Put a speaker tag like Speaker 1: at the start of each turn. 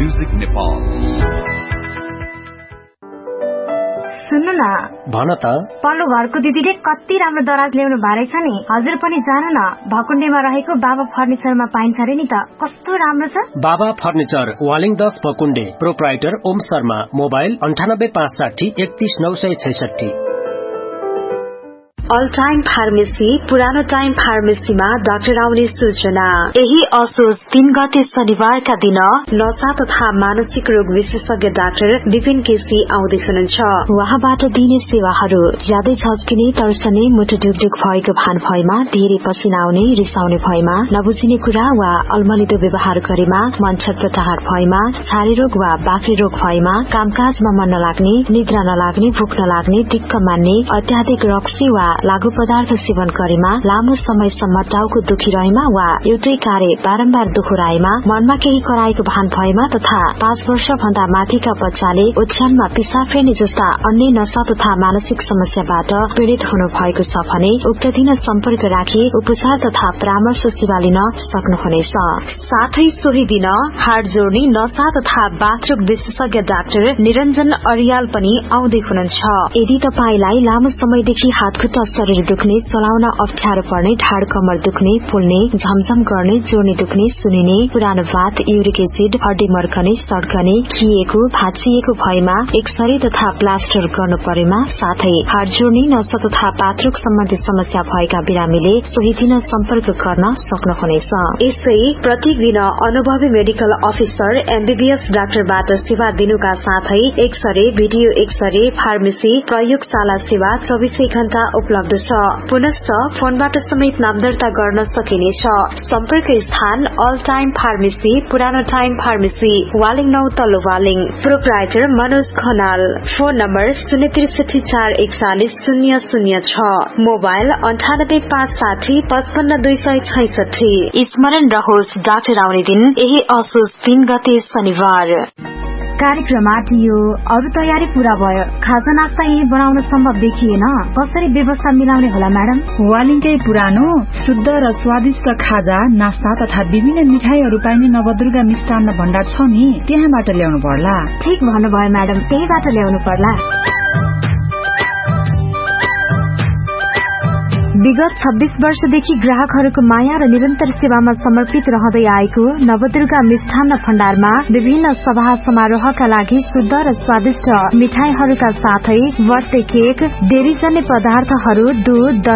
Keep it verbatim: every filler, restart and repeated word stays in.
Speaker 1: Music Nepal.
Speaker 2: सुन्नु न,
Speaker 3: भन त।
Speaker 2: पल्लो घरको दिदीले कति राम्रो दराज ल्याउनु भएको छ नि। हजुर पनि जानु न, भकुण्डेमा रहेको बाबा फर्निचरमा पाइन्छ रे नि त। कस्तो राम्रो छ।
Speaker 3: बाबा फर्निचर, वालिङ दस भकुण्डे, प्रोप्राइटर ओम शर्मा, मोबाइल अन्ठानब्बे पाँच साठी एकतीस नौ सय छैसठी।
Speaker 4: अल टाइम फार्मेसी, पुरानो टाइम फार्मेसीमा डाक्टर आउने सूचना। यही असोज तीन गते शनिबारका दिन नशा तथा मानसिक रोग विशेषज्ञ डाक्टर विपिन केसी आउँदै हुनुहुन्छ। उहाँबाट दिने सेवाहरू ज्यादै झस्किने, तर्सने, मुटु ढुकढुक भएको भान भएमा, धेरै पसिना आउने, रिसाउने भएमा, नबुझिने कुरा वा अल्मलिदो व्यवहार गरेमा, मन छटपटाहट भएमा, छारे रोग वा बाक्रे रोग भएमा, कामकाजमा मन नलाग्ने, निद्रा नलाग्ने, भूख नलाग्ने, दिक्क मान्ने, अत्याधिक रक्सी वा लागू पदार्थ सेवन गरेमा, लामो समयसम्म टाउको दुखिरहेमा वा एउटै कार्य बारम्बार दोहोऱ्याएमा, मनमा केही कराएको भान भएमा तथा पाँच वर्ष भन्दा माथिका बच्चाले ओछ्यानमा पिसाब फेर्ने जस्ता अन्य नशा तथा मानसिक समस्याबाट पीड़ित हुनु भएको छ भने उक्त दिन सम्पर्क राखी उपचार तथा परामर्श सेवा लिन सक्नुहुनेछ। साथै सोही दिन हाड जोड्ने, नशा तथा बाथरुम विशेषज्ञ डाक्टर निरञ्जन अरियाल पनि आउँदै हुनुहुन्छ। यदि तपाईलाई लामो समयदेखि हातखुट्टा शरीर दुख्ने, चलाउन अप्ठ्यारो पर्ने, ढाड कमर दुख्ने, फुल्ने, झमझम गर्ने, जोर्नी दुख्ने, सुनिने, पुरानो बात, युरिक एसिड, हड्डी मर्कने, सड्कने, खिएको, भाँचिएको भएमा एक्सरे तथा प्लास्टर गर्नु परेमा, साथै हाड जोड्ने, नशा तथा पात्रुक सम्बन्धी समस्या भएका बिरामीले सोही दिन सम्पर्क गर्न सक्नुहुनेछ। यसै प्रत्येक दिन अनुभवी मेडिकल अफिसर एमबीबीएस डाक्टरबाट सेवा दिनुका साथै एक्सरे, भिडियो एक्सरे, फार्मेसी, प्रयोगशाला सेवा चौबिसै घण्टा उपलब्ध छ। पुनश्च फोनबाट समेत नाम दर्ता गर्न सकिनेछ। सम्पर्क स्थान अल टाइम फार्मेसी, पुरानो टाइम फार्मेसी, वालिङ नौ तल्लो Waling. Proprietor Manoj Khanal. Phone number शून्य त्रिसठी चार एकचालिस शून्य शून्य छ। मोबाइल अन्ठानब्बे पाँच साठी पचपन्न दुई सय छैसठी। स्मरण रहोस्, डाक्टर आउने दिन यही असोज तीन गते शनिबार।
Speaker 2: कार्यक्रम आटियो, अरू तयारी पूरा भयो। खाजा नास्ता यही बनाउन सम्भव देखिएन, कसरी व्यवस्था मिलाउने होला म्याडम?
Speaker 5: वालिङकै पुरानो शुद्ध र स्वादिष्ट खाजा, नास्ता तथा विभिन्न मिठाईहरू पाइने नवदुर्गा मिष्टान्न भण्डार छ नि, त्यहाँबाट ल्याउनु पर्ला।
Speaker 2: ठीक भन्नुभयो म्याडम, त्यहीबाट ल्याउनु पर्ला। विगत छब्बीस वर्षदेखि ग्राहकहरूको माया र निरन्तर सेवामा समर्पित रहँदै आएको नवदुर्गा मिष्ठान्न भण्डारमा विभिन्न सभा समारोहका लागि शुद्ध र स्वादिष्ट मिठाईहरूका साथै बर्थडे केक, डेरीजन्य पदार्थहरू, दूध,